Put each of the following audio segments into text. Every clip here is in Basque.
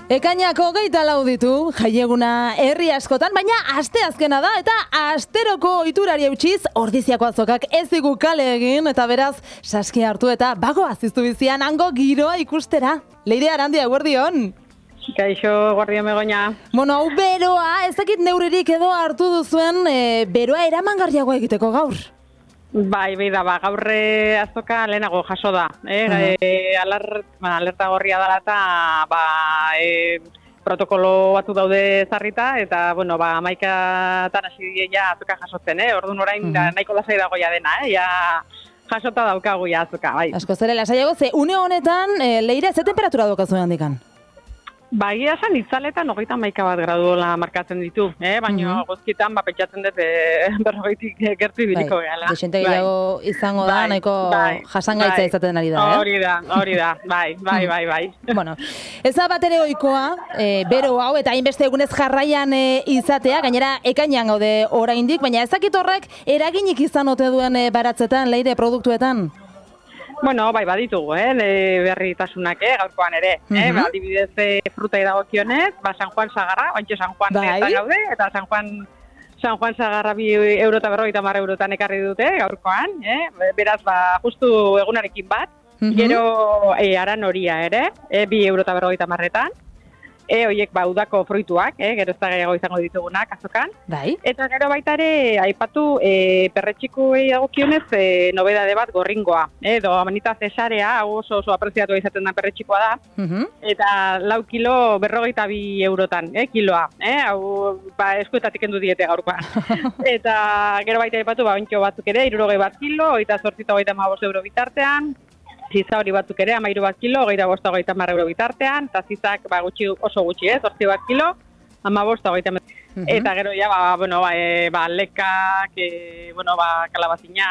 Ekainak 24 ditu, jaieguna herri askotan, baina asteazkena da eta asteroko ohiturari eutsiz Ordiziako azokak ez digu kale egin eta beraz saskia hartu eta bagoaz iztu bizian hango giroa ikustera. Leire Arandia, eguerdion. Kaixo, guardian Begoña. Bueno, hau beroa, ez dakit neurririk edo hartu duzuen beroa eramangarriagoa egiteko gaur. Bai, da, gaurre azoka lehenago jaso da. Alerta gorria dela eta protokolo batu daude zarrita, eta, bueno, 11etan hasi ja azoka jasotzen, Orduan orain nahiko lasai dago ja dena, ja jasota daukagu ja azoka, bai. Asko zere lasaiago, ze une honetan, Leire, ze temperatura daukazu handikan? Egia esan itzaletan 31 graduola markatzen ditu, baina guzkietan pentsatzen dut 40tik gertu ibiliko gehala. Desente gehiago izango da, nahiko jasangaitza izaten ari da, Hori da, bai. Bueno, ez da bat ere ohikoa, bero hau eta hainbeste egunez jarraian izatea, gainera ekainean gaude oraindik, baina ez dakit horrek eraginik izan ote duen baratzetan, Leire, produktuetan? Bueno, baditugu, berritasunak, gaurkoan ere. Adibidez, frutai dagokionez, San Juan sagarra, ointxe San Juan eta gaude, eta San Juan sagarra 2,50 eurotan ekarri dute gaurkoan, beraz, justu egunarekin bat, gero aran horia ere, 2,50 Horiek udako fruituak, gero ez da gehiago izango ditugunak azokan. Eta gero baita ere, aipatu perretxikuei dagokionez nobedade bat gorringoa. Edo amanita cesarea, hau oso apreziatu izaten da perretxikoa da. Eta 4 kilo 42 eurotan, kiloa. Hau eskuetatik endu diete gaurkoan. Eta gero baita aipatu, ontxo batzuk ere, 61 kilo, 28-35 euro bitartean. Ziza hori batzuk ere, 13 kilo, 25-30 euro bitartean, eta zizak oso gutxi, 8 kilo, 15-30 Eta gero ja, lekak, kalabazina,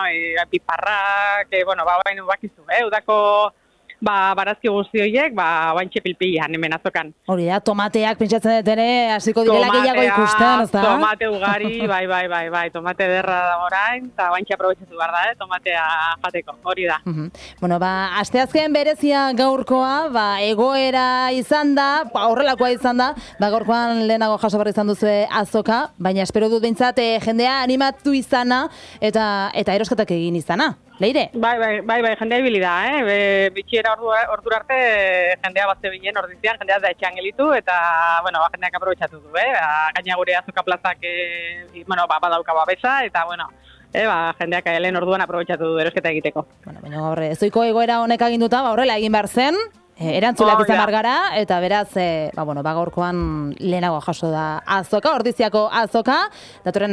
piparrak, bakizu, udako barazki guzti horiek, baintxe pilpilean hemen azokan. Hori da, tomateak pentsatzen dut ere, hasiko direla gehiago ikusten, ezta? Tomate ugari, bai, tomate derra da orain, eta baintxe aprobetxatu behar da, tomatea jateko, hori da. Bueno, asteazken berezia gaurkoa, egoera izan da, horrelakoa izan da, gaurkoan lehenago jaso behar izan duzue azoka, baina espero dut behintzat jendea animatu izana, eta erosketak egin izana. Leire? Bai, jendea ibili da, bitxiera ordura arte jendea bat zebilen Ordizian, jendea da etxean gelitu, eta, jendeak aprobetxatu du, gaina gure azoka plazak, badauka babesa, eta, jendeak lehen orduan aprobetxatu du erosketa egiteko. Baina gaur, ezoiko egoera honek aginduta, horrela egin behar zen, erantzulak izan behar gara, eta beraz, gaurkoan lehenago jaso da azoka, Ordiziako azoka, datorren